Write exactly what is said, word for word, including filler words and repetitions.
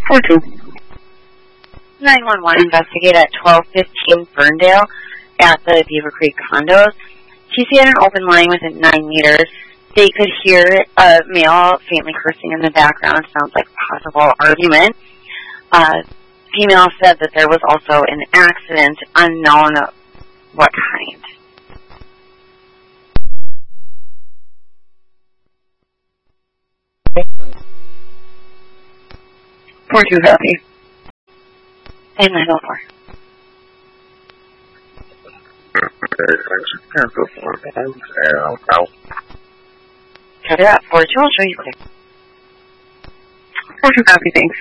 four two. nine one one investigate at twelve fifteen Ferndale at the Beaver Creek condos. T C had an open line within nine meters. They could hear a male faintly cursing in the background. Sounds like a possible argument. Uh, female said that there was also an accident, unknown what kind. four two happy. And nine oh four. Okay, thanks. Cancel for and out. Cut it up. four two, I'll show you quick. four two happy, thanks.